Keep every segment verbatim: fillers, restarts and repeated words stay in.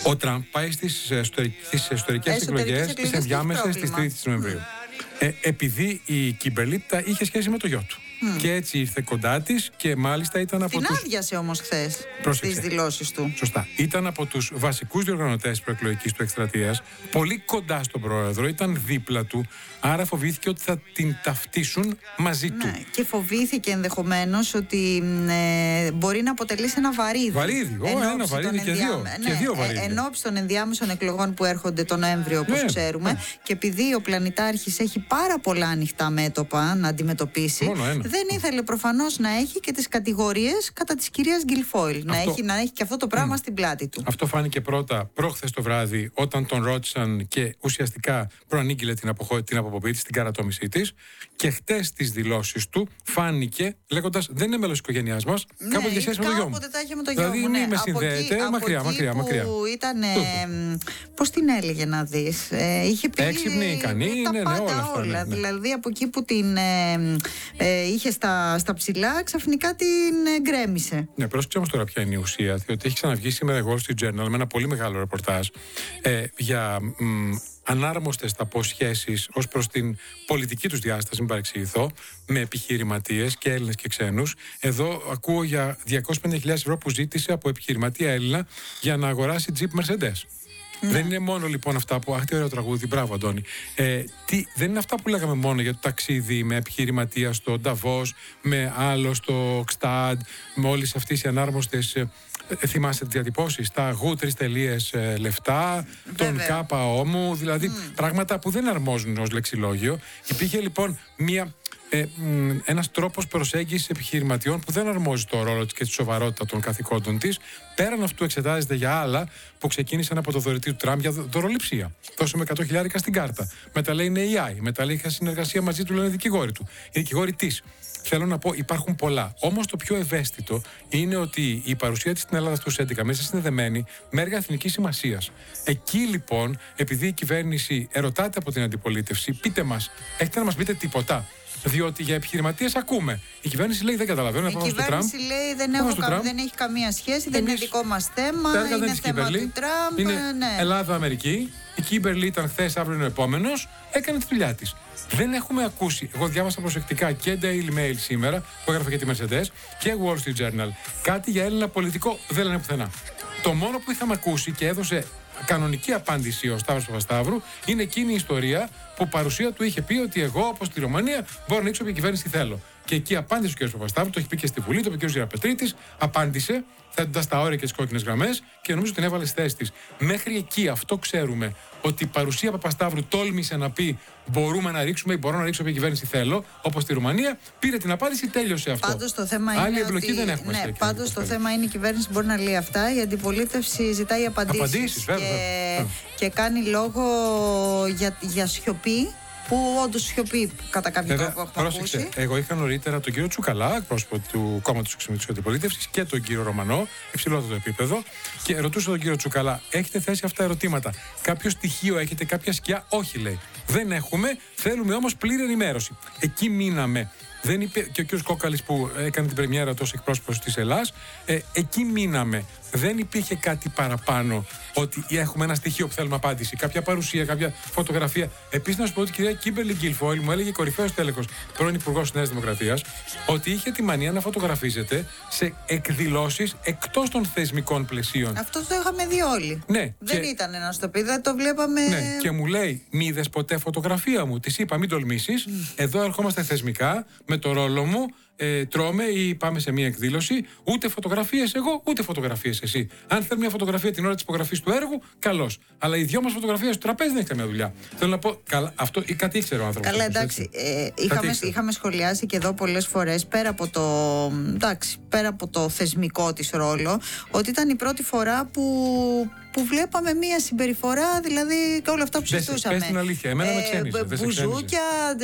Ο Τραμπ πάει στις εσωτερικές εκλογές, τις ενδιάμεσες της τρίτης Νοεμβρίου. Ε, επειδή η Κίμπερλι τα είχε σχέση με το γιο του. Mm. Και έτσι ήρθε κοντά της και μάλιστα ήταν από Την τους... άδειασε όμως χθες στις δηλώσεις του. Σωστά. Ήταν από τους βασικούς διοργανωτές προεκλογικής του εκστρατείας, πολύ κοντά στον πρόεδρο, ήταν δίπλα του, άρα φοβήθηκε ότι θα την ταυτίσουν μαζί ναι, του. Και φοβήθηκε ενδεχομένως ότι ε, μπορεί να αποτελήσει ένα βαρύδι. Βαρύδι, Ω, ένα βαρύδι και δύο, ναι, και δύο βαρύδια. Εν ώψη των ενδιάμεσων εκλογών που έρχονται τον Νοέμβριο, όπως ναι, ξέρουμε, ναι. Και επειδή ο πλανητάρχης έχει πάρα πολλά ανοιχτά μέτωπα να αντιμετωπίσει, δεν ήθελε προφανώς να έχει και τις κατηγορίες κατά της κυρίας Γκιλφόιλ. Να έχει, να έχει και αυτό το πράγμα mm. στην πλάτη του. Αυτό φάνηκε πρώτα προχθές το βράδυ, όταν τον ρώτησαν και ουσιαστικά προανήγγειλε την, αποχω... την αποπομπή της, την καρατόμησή της. Και χτες τις δηλώσεις του φάνηκε λέγοντας: δεν είναι μέλος της οικογένειάς μας. Ναι, κάποτε για σχέση με το γιο μου. Κάποτε τα είχε με το γιο μου. Δηλαδή, ναι. μην με συνδέεται. Από μακριά, εκεί μακριά, που μακριά. Ήταν. Πώς την έλεγε να δεις. Ε, είχε πει. Έξυπνη, ικανή, τα ναι, ναι, πάντα όλα αυτά, όλα. Ναι, ναι. Δηλαδή από εκεί που την ε, ε, είχε στα, στα ψηλά, ξαφνικά την ε, γκρέμισε. Ναι, πρόσεξε όμως τώρα ποια είναι η ουσία. Διότι έχει ξαναβγεί σήμερα η Wall Street Journal με ένα πολύ μεγάλο ρεπορτάζ ε, για μ, ανάρμοστες ταποσχέσεις ως προς την πολιτική τους διάσταση, μην παρεξηγηθώ, με επιχειρηματίες και Έλληνες και ξένους. Εδώ ακούω για διακόσιες πενήντα χιλιάδες ευρώ που ζήτησε από επιχειρηματία Έλληνα για να αγοράσει Jeep Mercedes. Ναι. Δεν είναι μόνο λοιπόν αυτά που. Αχ, τι ωραίο τραγούδι, μπράβο, Αντώνη. Ε, τι, δεν είναι αυτά που λέγαμε μόνο για το ταξίδι με επιχειρηματία στο Νταβός, με άλλο στο Κστάντ, με όλες αυτές οι ανάρμοστες. Ε, θυμάστε τις διατυπώσεις, τα γου τρεις τελείες ε, λεφτά, τον κάπα όμου, δηλαδή mm. πράγματα που δεν αρμόζουν ως λεξιλόγιο. Υπήρχε λοιπόν μία. Ε, μ, ένας τρόπος προσέγγισης επιχειρηματιών που δεν αρμόζει το ρόλο της και τη σοβαρότητα των καθηκόντων της. Πέραν αυτού εξετάζεται για άλλα που ξεκίνησαν από το δωρητή του Τραμπ για δωροληψία. Δώσαμε εκατό χιλιάρικα στην κάρτα. Μετά λέει είναι έι άι. Μετά λέει είχα συνεργασία μαζί του, λένε δικηγόροι του. Οι δικηγόροι της. Θέλω να πω, υπάρχουν πολλά. Όμως το πιο ευαίσθητο είναι ότι η παρουσία της στην Ελλάδα του έντεκα μέσα συνδεδεμένη με έργα εθνικής σημασίας. Εκεί λοιπόν, επειδή η κυβέρνηση ερωτάται από την αντιπολίτευση, πείτε μας, έχετε να μας πείτε τίποτα. Διότι για επιχειρηματίες ακούμε. Η κυβέρνηση λέει δεν καταλαβαίνω. Η κυβέρνηση λέει δεν, έχω κα... δεν έχει καμία σχέση, δεν είναι δικό μας θέμα. Είναι θέμα του Τραμπ. Είναι ναι. Ελλάδα-Αμερική. Η Κίμπερλι ήταν χθες, αύριο είναι ο επόμενος. Έκανε τη δουλειά της. Δεν έχουμε ακούσει. Εγώ διάβασα προσεκτικά και Daily Mail σήμερα που έγραφε για τη Mercedes και Wall Street Journal. Κάτι για Έλληνα πολιτικό δεν λένε πουθενά. Το μόνο που είχαμε ακούσει και έδωσε κανονική απάντηση ο Σταύρος Παπασταύρου είναι εκείνη η ιστορία που παρουσία του είχε πει ότι εγώ, όπως στη Ρωμανία, μπορώ να ανοίξω όποια κυβέρνηση θέλω. Και εκεί απάντησε ο κ. Παπασταύρου, το έχει πει και στη Βουλή, το είπε ο κ. Γεραπετρίτης, απάντησε, θέτοντας τα όρια και τις κόκκινες γραμμές και νομίζω την έβαλε στη θέση της. Μέχρι εκεί αυτό ξέρουμε, ότι η παρουσία Παπασταύρου τόλμησε να πει μπορούμε να ρίξουμε ή μπορώ να ρίξω όποια κυβέρνηση θέλω, όπως στη Ρουμανία, πήρε την απάντηση, τέλειωσε αυτό. Πάντως το θέμα Άλλη είναι εμπλοκή ότι, δεν έχουμε. Ναι, πάντως το θέμα είναι η κυβέρνηση μπορεί να λέει αυτά, η αντιπολίτευση ζητάει απαντήσεις. Απαντήσεις, βέβαια. Και, και κάνει λόγο για, για σιωπή. Που όντως σιωπή κατά κάποιο τρόπο έχουμε ακούσει. Εγώ είχα νωρίτερα τον κύριο Τσουκαλά, εκπρόσωπο του κόμματος της αντιπολίτευσης, και τον κύριο Ρωμανό, υψηλότερο επίπεδο, και ρωτούσα τον κύριο Τσουκαλά: έχετε θέσει αυτά τα ερωτήματα? Κάποιο στοιχείο έχετε, κάποια σκιά? Όχι, λέει. Δεν έχουμε, θέλουμε όμως πλήρη ενημέρωση. Εκεί μείναμε. Δεν είπε, και ο κύριος Κόκαλης που έκανε την πρεμιέρα ως εκπρόσωπος της Ελλάς, ε, εκεί μείναμε. Δεν υπήρχε κάτι παραπάνω ότι έχουμε ένα στοιχείο που θέλουμε απάντηση, κάποια παρουσία, κάποια φωτογραφία. Επίσης, να σου πω ότι η κυρία Κίμπερλι Γκιλφόιλ μου έλεγε, κορυφαίος τέλεχος, πρώην υπουργός της Νέας Δημοκρατίας, ότι είχε τη μανία να φωτογραφίζεται σε εκδηλώσεις εκτός των θεσμικών πλαισίων. Αυτό το είχαμε δει όλοι. Ναι, δεν και... ήταν να στο πει, δεν το βλέπαμε. Ναι, και μου λέει, μη είδες ποτέ φωτογραφία μου? Της είπα, μην τολμήσεις. Mm. Εδώ ερχόμαστε θεσμικά, με το ρόλο μου. Ε, τρώμε ή πάμε σε μια εκδήλωση, ούτε φωτογραφίες εγώ, ούτε φωτογραφίες εσύ. Αν θέλει μια φωτογραφία την ώρα της υπογραφής του έργου, καλώς. Αλλά οι δυο μας φωτογραφίες στο τραπέζι δεν έχει καμία δουλειά. Θέλω να πω, καλά, αυτό ή κάτι ήξερε ο άνθρωπος. Καλά, εντάξει. Ε, είχαμε, είχαμε σχολιάσει και εδώ πολλές φορές πέρα από το, εντάξει, πέρα από το θεσμικό της ρόλο, ότι ήταν η πρώτη φορά που. που βλέπαμε μία συμπεριφορά, δηλαδή και όλα αυτά που συζητούσαμε. Πες την αλήθεια, εμένα ε, με ξένησε. Μπουζούκια,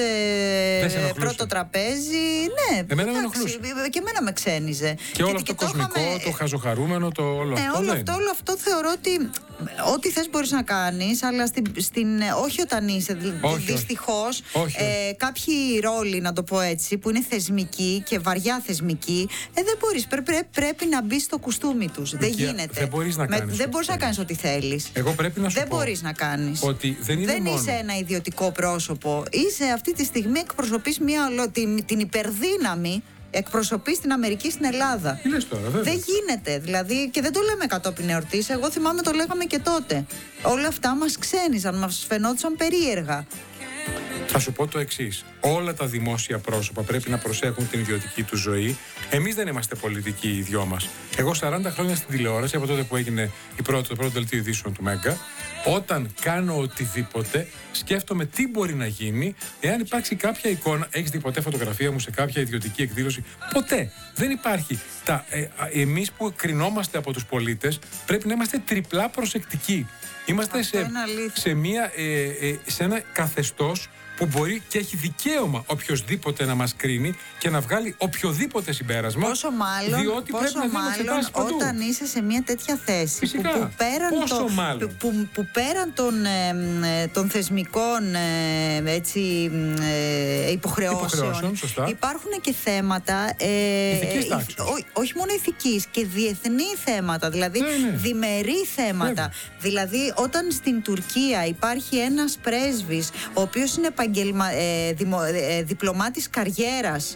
ε, πρώτο τραπέζι, ναι. Εμένα με ενοχλούσε. Και εμένα με ξένιζε. Και όλο αυτό το κοσμικό, είχαμε... το χαζοχαρούμενο, το όλο ναι, αυτό. Όλο ναι. αυτό, όλο αυτό θεωρώ ότι ό,τι θες μπορείς να κάνεις, αλλά στην, στην, όχι όταν είσαι. Όχι, δυστυχώς, όχι. Ε, κάποιοι ρόλοι, να το πω έτσι, που είναι θεσμικοί και βαριά θεσμικοί, ε, δεν μπορείς. Πρέ, πρέ, πρέπει να μπεις στο κουστούμι τους. Δεν γίνεται. Δεν μπορείς να κάνεις. Με, δεν μπορείς να κάνεις ό,τι θέλεις. Εγώ πρέπει να σου δεν πω μπορείς να κάνεις. Ότι δεν είναι δεν μόνο. είσαι ένα ιδιωτικό πρόσωπο. Είσαι αυτή τη στιγμή εκπροσωπείς μια, την, την υπερδύναμη. Εκπροσωπεί την Αμερική στην Ελλάδα. Τι λες τώρα, βέβαια. Δεν γίνεται. Δηλαδή, και δεν το λέμε κατόπιν εορτής. Εγώ θυμάμαι το λέγαμε και τότε. Όλα αυτά μας ξένιζαν, μας φαινόντουσαν περίεργα. Θα σου πω το εξής. Όλα τα δημόσια πρόσωπα πρέπει να προσέχουν την ιδιωτική του ζωή. Εμείς δεν είμαστε πολιτικοί οι δυο μας. Εγώ σαράντα χρόνια στην τηλεόραση, από τότε που έγινε η πρώτη, το πρώτο δελτίο ειδήσεων του Μέγκα, όταν κάνω οτιδήποτε, σκέφτομαι τι μπορεί να γίνει εάν υπάρξει κάποια εικόνα. Έχεις δει ποτέ φωτογραφία μου σε κάποια ιδιωτική εκδήλωση? Ποτέ. Δεν υπάρχει. Τα, ε, εμείς που κρινόμαστε από τους πολίτες πρέπει να είμαστε τριπλά προσεκτικοί. Είμαστε σε, σε, μια, ε, ε, σε ένα καθεστώς που μπορεί και έχει δικαίωμα οποιοσδήποτε να μας κρίνει και να βγάλει οποιοδήποτε συμπέρασμα. Πόσο μάλλον, διότι πόσο πρέπει να μάλλον όταν είσαι σε μια τέτοια θέση που, που, πέραν πόσο το, μάλλον. που, που πέραν των, ε, των θεσμικών ε, έτσι, ε, υποχρεώσεων υπάρχουν και θέματα ε, ηθικής τάξης. Ό, όχι μόνο ηθικής και διεθνή θέματα, δηλαδή ναι, ναι. διμερεί θέματα. Βέβαια. Δηλαδή όταν στην Τουρκία υπάρχει ένας πρέσβης ο οποίος είναι επαγγελμα, ε, δημο, ε, διπλωμάτης καριέρας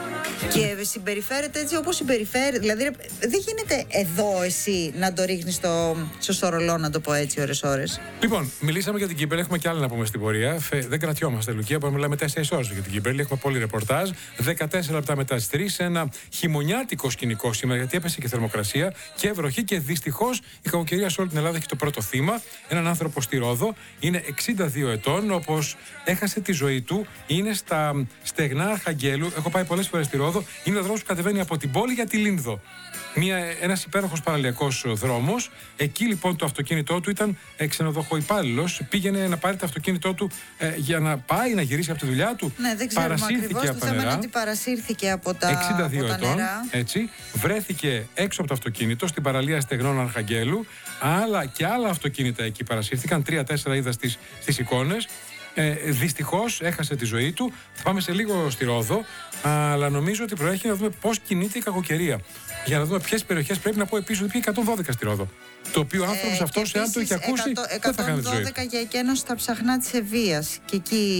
και συμπεριφέρεται έτσι όπως συμπεριφέρεται. Δηλαδή δεν γίνεται εδώ εσύ να το ρίχνεις στο σωστό ρολό, να το πω έτσι ώρες-ώρες. Λοιπόν, μιλήσαμε για την Κύπρελ, έχουμε κι άλλα να πούμε στην πορεία. Δεν κρατιόμαστε, Λουκία, μπορούμε να μιλάμε τέσσερις ώρες για την Κύπρελ. Έχουμε πολύ ρεπορτάζ. δεκατέσσερα λεπτά μετά τις τρεις, ένα χειμωνιάτικο σκηνικό σήμερα, γιατί έπεσε και θερμοκρασία και βροχή και δυστυχώς η κακοκαιρία σε όλη την Ελλάδα έχει το πρώτο θύμα. Έναν άνθρωπο στη Ρόδο, είναι εξήντα δύο ετών, όπως έχασε τη ζωή του, είναι στα στεγνά Αρχαγγέλου. Έχω πάει πολλές φορές στη Ρόδο. Είναι ο δρόμος που κατεβαίνει από την πόλη για τη Λίνδο. Μια, ένας υπέροχος παραλιακός δρόμος. Εκεί λοιπόν το αυτοκίνητό του ήταν ξενοδοχοϊπάλληλος. Πήγαινε να πάρει το αυτοκίνητό του ε, για να πάει να γυρίσει από τη δουλειά του. Ναι, δεν ξέρουμε ακριβώς. Το θέμα είναι ότι παρασύρθηκε από τα, εξήντα δύο από τα ετών, νερά. Έτσι, βρέθηκε έξω από το αυτοκίνητο στην παραλία στεγνών Αρχαγγέλου. Άλλα και άλλα αυτοκίνητα εκεί παρασύρθηκαν. Τρία-τέσσερα είδα στις, στις εικόνες. Ε, δυστυχώς έχασε τη ζωή του. Θα πάμε σε λίγο στη Ρόδο, αλλά νομίζω ότι προέχει να δούμε πώς κινείται η κακοκαιρία. Για να δούμε ποιες περιοχές πρέπει να πω επίσης ότι πήγε εκατόν δώδεκα στη Ρόδο. Το οποίο ο άνθρωπος ε, αυτός, εάν το είχε ακούσει, δεν θα κάνει τη ζωή. εκατόν δώδεκα για εκείνους στα ψαχνά της Ευβοίας. Και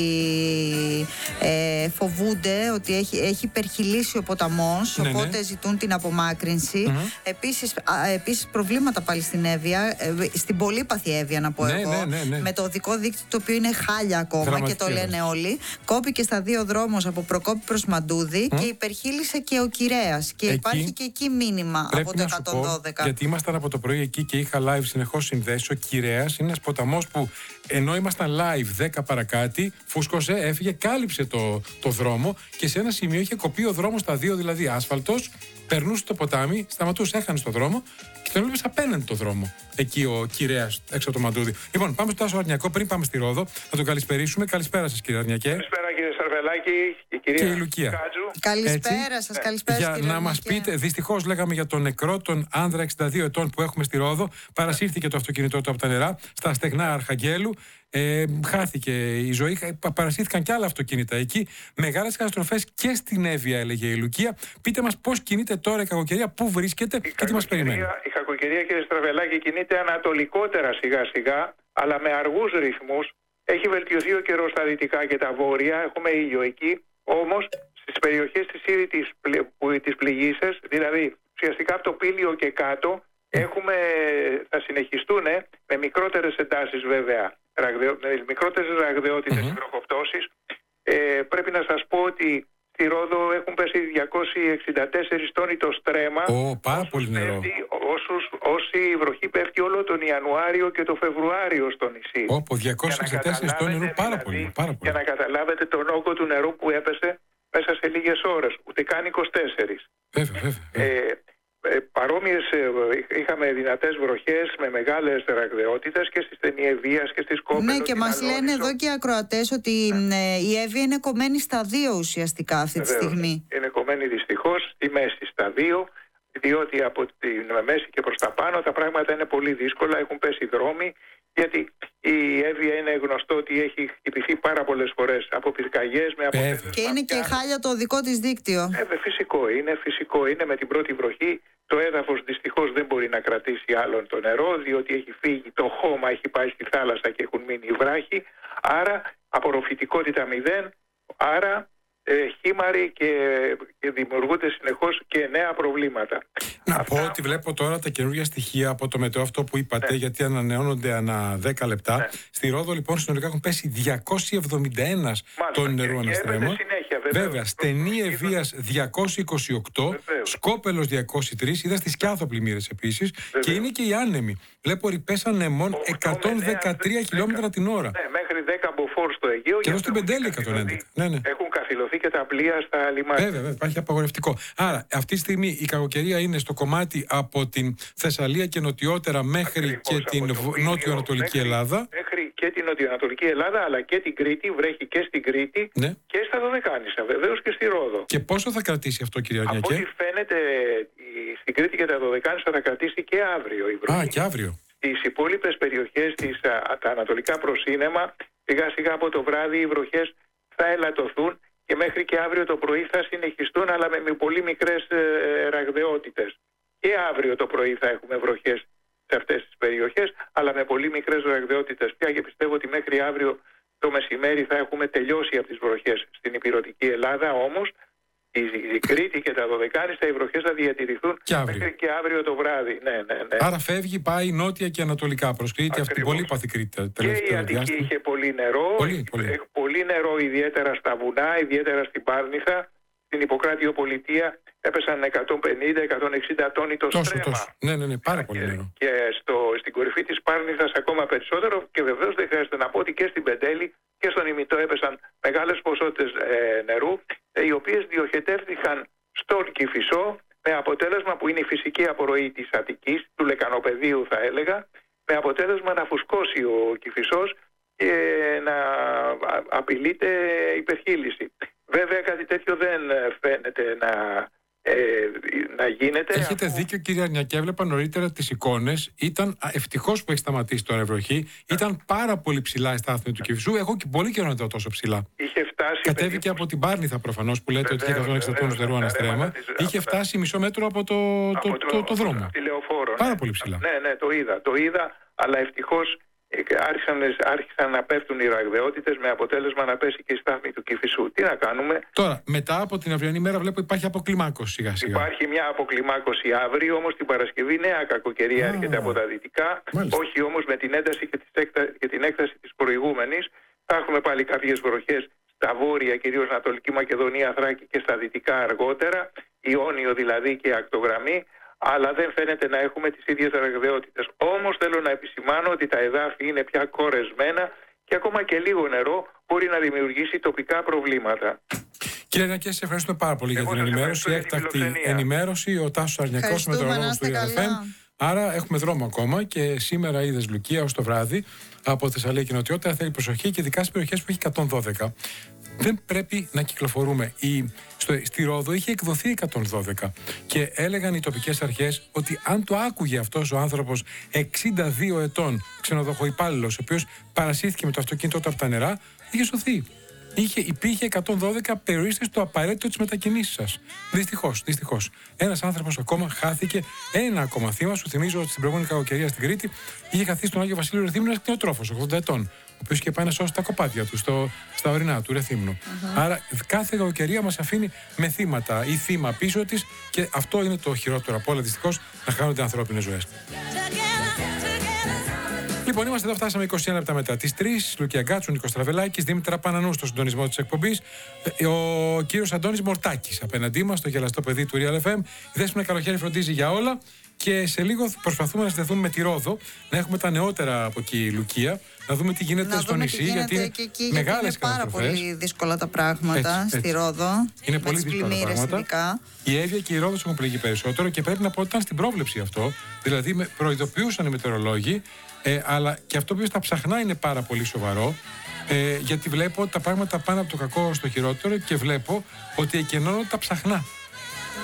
εκεί ε, φοβούνται ότι έχει, έχει υπερχειλήσει ο ποταμός, ναι, οπότε ναι. ζητούν την απομάκρυνση. Mm-hmm. Επίσης, α, επίσης προβλήματα πάλι στην Εύβοια, ε, στην πολύπαθη Εύβοια να πω ναι, εγώ, ναι, ναι, ναι. με το οδικό δίκτυο το οποίο είναι χάλια ακόμα. Δραματική και το λένε έδωση. Όλοι. Κόπηκε στα δύο δρόμους από Προκόπη προς Μαντούδη mm. και υπερχείλησε και ο Κυρέας. Και εκεί, υπάρχει και εκεί μήνυμα από το εκατόν δώδεκα. Πω, γιατί ήμασταν από το πρωί εκεί και είχα live συνεχώς συνδέσεις. Ο Κυρέας είναι ένας ποταμός που ενώ ήμασταν live δέκα παρακάτι, φούσκωσε, έφυγε, κάλυψε το, το δρόμο και σε ένα σημείο είχε κοπεί ο δρόμος στα δύο, δηλαδή άσφαλτος, περνούσε το ποτάμι, σταματούσε, έχανε το δρόμο και τον έβλεπες απέναντι το δρόμο. Εκεί ο Κυρέας έξω από το Μαντούδι. Λοιπόν, πάμε στο Τάσο Αρνιακό πριν πάμε στη Ρόδο, να τον καλησπερίσουμε. Καλησπέρα σας, κύριε Αρνιακέ. Καλησπέρα, κύριε Σαρβελάκη και κυρία και η Λουκία. Κάτζου. Καλησπέρα σας, καλησπέρα. Για κύριε να μας πείτε, δυστυχώς λέγαμε για τον νεκρό, τον άνδρα εξήντα δύο ετών που έχουμε στη Ρόδο. Παρασύρθηκε το αυτοκίνητό του από τα νερά στα στεγνά Αρχαγγέλου. Ε, χάθηκε η ζωή, παρασύρθηκαν και άλλα αυτοκίνητα εκεί. Μεγάλες καταστροφές και στην Εύβοια, έλεγε η Λουκία. Πείτε μας πώς κινείται τώρα η κακοκαιρία, πού βρίσκεται η και τι μας περιμένει. Η κακοκαιρία, κύριε Στραβελάκη, κινείται ανατολικότερα σιγά-σιγά, αλλά με αργούς ρυθμούς. Έχει βελτιωθεί ο καιρός στα δυτικά και τα βόρεια, έχουμε ήλιο εκεί. Όμως στις περιοχές της ήδη της, της πληγήσεως, δηλαδή ουσιαστικά από το Πήλιο και κάτω, έχουμε, θα συνεχιστούν με μικρότερες εντάσεις βέβαια, ραγδαιο, με μικρότερες ραγδαιότητες mm-hmm. βροχοπτώσεις. Ε, πρέπει να σας πω ότι στη Ρόδο έχουν πέσει διακόσιοι εξήντα τέσσερις τόνοι το στρέμμα. Oh, πάρα πολύ νερό. Πέφτει, όσους, όσοι η βροχή πέφτει όλο τον Ιανουάριο και τον Φεβρουάριο στο νησί. Όπω oh, διακόσιοι εξήντα τέσσερις τόνοι νερού, πάρα, δηλαδή, πολύ, πάρα πολύ. Για να καταλάβετε τον όγκο του νερού που έπεσε μέσα σε λίγες ώρες, ούτε καν είκοσι τέσσερα. Βέβαια, βέβαια. βέβαια. Ε, Ε, παρόμοιες ε, είχαμε δυνατές βροχές με μεγάλες ραγδαιότητες και στη στενή Ευβοίας και στις Κόπελο. Ναι, και μας λένε εδώ και οι ακροατές ότι ναι. η Εύβοια είναι κομμένη στα δύο ουσιαστικά αυτή Βεβαίως, τη στιγμή. Είναι κομμένη δυστυχώς στη μέση στα δύο. διότι από την μέση και προς τα πάνω τα πράγματα είναι πολύ δύσκολα, έχουν πέσει δρόμοι, γιατί η Εύβοια είναι γνωστό ότι έχει χτυπηθεί πάρα πολλές φορές από πυρκαγιές με αποτέλεσμα. Και είναι και η Χάλια το δικό της δίκτυο. Ε, φυσικό είναι, φυσικό είναι με την πρώτη βροχή. Το έδαφος δυστυχώς δεν μπορεί να κρατήσει άλλον το νερό, διότι έχει φύγει το χώμα, έχει πάει στη θάλασσα και έχουν μείνει οι βράχοι. Άρα απορροφητικότητα μηδέν, άρα ε, χήμαροι και, και δημιουργούνται συνεχώς και νέα προβλήματα. Να Αυτά... πω ότι βλέπω τώρα τα καινούργια στοιχεία από το μετρό αυτό που είπατε, ναι. γιατί ανανεώνονται ανά δέκα λεπτά. Ναι. Στη Ρόδο λοιπόν συνολικά έχουν πέσει διακόσια εβδομήντα ένα τον νερού αναστρέμα. Βέβαια, βέβαια στενή Ευβοίας διακόσια είκοσι οκτώ, Σκόπελος διακόσια τρία, είδα στις Σκιάθο πλημμύρες επίσης, και είναι και οι άνεμοι. Βλέπω ρηπές ανεμών εκατόν δεκατρία χιλιόμετρα την ώρα. Ναι, μέχρι δέκα μποφόρ στο Αιγαίο. Και εδώ στην Πεντέλη εκατόν έντεκα. Ναι, ναι. Έχουν καθυλωθεί και τα πλοία στα λιμάνια. Βέβαια, βέβαια, υπάρχει απαγορευτικό. Άρα, αυτή τη στιγμή η κακοκαιρία είναι στο κομμάτι από την Θεσσαλία και νοτιότερα μέχρι Ακριβώς, και την νότιο-ανατολική Ελλάδα. Μέχρι και την νοτιοανατολική Ελλάδα, αλλά και την Κρήτη. Βρέχει και στην Κρήτη, ναι. και στα Δωδεκάνησα, βεβαίως και στη Ρόδο. Και πόσο θα κρατήσει αυτό, κύριε Αρνιακέ? Από ό,τι φαίνεται, στην Κρήτη και τα Δωδεκάνησα θα κρατήσει και αύριο η βροχή. Α, και αύριο. Στις υπόλοιπες περιοχές, της, τα ανατολικά προσύνεμα, σιγά σιγά από το βράδυ οι βροχές θα ελαττωθούν και μέχρι και αύριο το πρωί θα συνεχιστούν, αλλά με, με πολύ μικρές ε, ραγδαιότητες. Και αύριο το πρωί θα έχουμε βροχές σε αυτές τις περιοχές, αλλά με πολύ μικρές ραγδαιότητες πια, και πιστεύω ότι μέχρι αύριο το μεσημέρι θα έχουμε τελειώσει από τις βροχές στην ηπειρωτική Ελλάδα. Όμως η Κρήτη και τα Δωδεκάνησα οι βροχές θα διατηρηθούν και μέχρι και αύριο το βράδυ. Ναι, ναι, ναι. Άρα φεύγει, πάει νότια και ανατολικά προς Κρήτη, αυτή την πολύ παθή Κρήτη. Και η Αττική είχε πολύ νερό, πολύ, πολύ. Έχει πολύ νερό ιδιαίτερα στα βουνά, ιδιαίτερα στην Πάρνηθα. Στην Υποκράτειο Πολιτεία έπεσαν εκατόν πενήντα με εκατόν εξήντα τόνοι το τόσο, στρέμμα. Τόσο. Ναι, ναι, ναι, πάρα πολύ νερό. Και, και στο, στην κορυφή της Πάρνηθας ακόμα περισσότερο, και βεβαίως δεν χρειάζεται να πω ότι και στην Πεντέλη και στον Ημιτό έπεσαν μεγάλες ποσότητες ε, νερού, ε, οι οποίες διοχετεύτηκαν στον Κηφισό, με αποτέλεσμα, που είναι η φυσική απορροή της Αττικής, του λεκανοπεδίου θα έλεγα, με αποτέλεσμα να φουσκώσει ο Κηφισός και να απειλείται υπερχείληση. Βέβαια κάτι τέτοιο δεν φαίνεται να, ε, να γίνεται. Έχετε αφού... δίκιο, κύριε Αρνιακέ, έβλεπα νωρίτερα τις εικόνες. Ήταν ευτυχώς που έχει σταματήσει τώρα η βροχή. Ήταν πάρα πολύ ψηλά η στάθμη του Κηφισού. Εγώ και πολύ καιρό να ήταν τόσο ψηλά. Είχε φτάσει. Κατέβηκε περίπου... από την Πάρνηθα προφανώς, που λέτε βεβαίως, ότι είχε εκατόν εξήντα τόνους νερού αναστρέμα. Είχε φτάσει μισό μέτρο από το, από το, το, το, το δρόμο. Από τη Λεωφόρο, πάρα ναι. πολύ ψηλά. Ναι, ναι, το είδα. Το είδα, αλλά ευτυχώς άρχισαν, άρχισαν να πέφτουν οι ραγδαιότητες, με αποτέλεσμα να πέσει και η στάθμη του Κηφισού. Τι να κάνουμε. Τώρα, μετά από την αυριανή μέρα βλέπω υπάρχει αποκλιμάκωση σιγά σιγά. Υπάρχει μια αποκλιμάκωση αύριο, όμως την Παρασκευή νέα κακοκαιρία ah, έρχεται από τα δυτικά. Μάλιστα. Όχι όμως με την ένταση και, έκτα... και την έκταση της προηγούμενης. Θα έχουμε πάλι κάποιες βροχές στα βόρεια, κυρίως Ανατολική Μακεδονία, Θράκη, και στα δυτικά αργότερα, Ιόνιο δηλαδή και ακτογραμμή. Αλλά δεν φαίνεται να έχουμε τις ίδιες ραγδαιότητες. Όμως θέλω να επισημάνω ότι τα εδάφη είναι πια κορεσμένα και ακόμα και λίγο νερό μπορεί να δημιουργήσει τοπικά προβλήματα. Κύριε Αρνιακέ, σε ευχαριστούμε πάρα πολύ Εγώ για την ενημέρωση. Έκτακτη ενημέρωση. Ο Τάσος Αρνιακός, μετεωρολόγος του Real εφ εμ. Άρα έχουμε δρόμο ακόμα και σήμερα είδες Λουκία ως το βράδυ από Θεσσαλία και Νοτιότητα. Θέλει προσοχή και ειδικά στις περιοχές που έχει εκατόν δώδεκα. Δεν πρέπει να κυκλοφορούμε. Η, στο, στη Ρόδο είχε εκδοθεί εκατόν δώδεκα και έλεγαν οι τοπικές αρχές ότι αν το άκουγε αυτός ο άνθρωπος εξήντα δύο ετών ξενοδοχοϊπάλληλος, ο οποίος παρασύρθηκε με το αυτοκίνητο του από τα νερά, είχε σωθεί. Είχε, υπήρχε εκατόν δώδεκα, περιορίστε το απαραίτητο της μετακινήσης σας. Δυστυχώς, δυστυχώς. Ένας άνθρωπος ακόμα χάθηκε, ένα ακόμα θύμα. Σου θυμίζω ότι στην προηγούμενη κακοκαιρία στην Κρήτη είχε χαθεί στον Άγιο Βασίλειο Ρεθύμνου ένας κτηνοτρόφος ογδόντα ετών, ο οποίος είχε πάει να σώσει τα κοπάδια του στο, στα ορεινά του Ρεθύμνου. Uh-huh. Άρα κάθε κακοκαιρία μας αφήνει με θύματα ή θύμα πίσω της, και αυτό είναι το χειρότερο από όλα, δυστυχώς, να χάνονται ανθρώπινες ζωές. Λοιπόν, είμαστε εδώ, φτάσαμε είκοσι ένα λεπτά μετά τις τρεις. Λουκία Γκάτσου, Νίκος Τραβελάκης, Δήμητρα Πανανού στο συντονισμό της εκπομπής. Ο κύριος Αντώνης Μορτάκης απέναντί μας, στο γελαστό παιδί του Real εφ εμ. Η Δέσποινα Καλοχέρη φροντίζει για όλα. Και σε λίγο προσπαθούμε να συνδεθούμε με τη Ρόδο, να έχουμε τα νεότερα από εκεί, η Λουκία, να δούμε τι γίνεται να στο νησί. Γιατί είναι μεγάλες καταστροφές. Είναι πάρα πολύ δύσκολα τα πράγματα έτσι, στη έτσι. Ρόδο. Είναι πολύ δύσκολα τα πράγματα. Ειδικά. Η Εύβοια και η Ρόδος έχουν πληγεί περισσότερο και πρέπει να πω ότι ήταν στην πρόβλεψη αυτό. Δηλαδή με προειδοποιούσαν οι μετεωρολόγοι, ε, αλλά και αυτό που στα ψαχνά είναι πάρα πολύ σοβαρό. Ε, γιατί βλέπω τα πράγματα πάνε από το κακό στο χειρότερο και βλέπω ότι εκενώνονται τα ψαχνά.